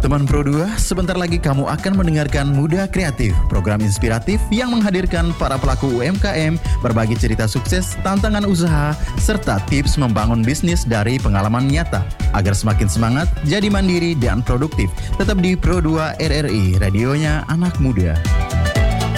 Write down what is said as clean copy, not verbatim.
Teman Pro 2, sebentar lagi kamu akan mendengarkan Muda Kreatif, program inspiratif yang menghadirkan para pelaku UMKM, berbagi cerita sukses, tantangan usaha, serta tips membangun bisnis dari pengalaman nyata. Agar semakin semangat, jadi mandiri dan produktif. Tetap di Pro 2 RRI, radionya anak muda.